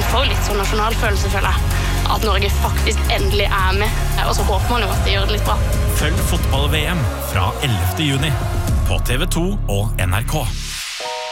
får litt sånn nasjonalfølelse, føler jeg. At Norge faktisk endelig med. Og så håper man jo at de gjør det litt bra. Følg fotball-VM fra 11. juni på TV 2 og NRK.